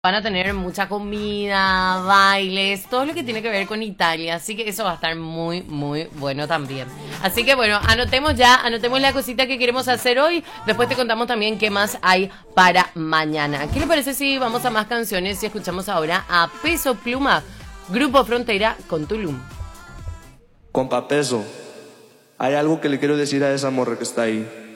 Van a tener mucha comida, bailes, todo lo que tiene que ver con Italia. Así que eso va a estar muy, muy bueno también. Así que bueno, anotemos la cosita que queremos hacer hoy. Después te contamos también qué más hay para mañana. ¿Qué le parece si vamos a más canciones y escuchamos ahora a Peso Pluma, Grupo Frontera con Tulum? Compa Peso, hay algo que le quiero decir a esa morra que está ahí.